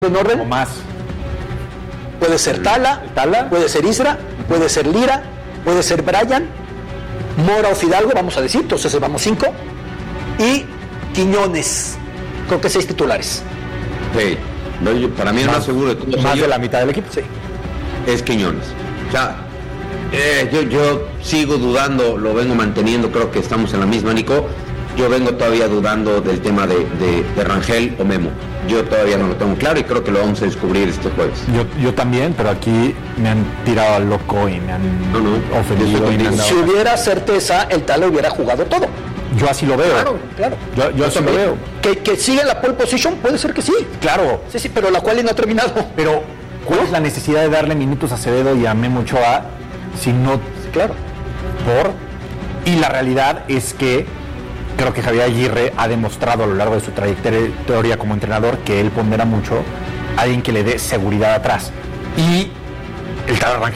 en orden. O más. Puede ser Tala, puede ser Isra, puede ser Lira, puede ser Brian, Mora o Fidalgo, vamos a decir, entonces vamos 5. Y Quiñones, creo que 6 titulares. Sí. Para mí el más seguro de todos Más ellos de la mitad del equipo. Sí. es Quiñones. O sea, yo sigo dudando, lo vengo manteniendo, creo que estamos en la misma, Nico. Yo vengo todavía dudando del tema de Rangel o Memo. Yo todavía no lo tengo claro y creo que lo vamos a descubrir este jueves. Yo también, pero aquí me han tirado al loco y me han ofendido. Y me han dado... Si hubiera certeza, el Tala hubiera jugado todo. Yo así lo veo. Claro. Yo así lo veo. Que sigue en la pole position, puede ser que sí. Claro. Sí, pero la cual no ha terminado. Pero, ¿cuál es la necesidad de darle minutos a Acevedo y a Memo Ochoa si no... Claro. Y la realidad es que creo que Javier Aguirre ha demostrado a lo largo de su trayectoria como entrenador que él pondera mucho a alguien que le dé seguridad atrás. Y el Tala Rangel